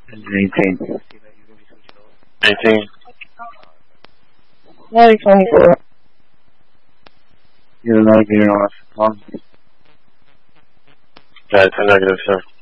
18. 18. No, 24. You're the navigator on. That's a negative, sir.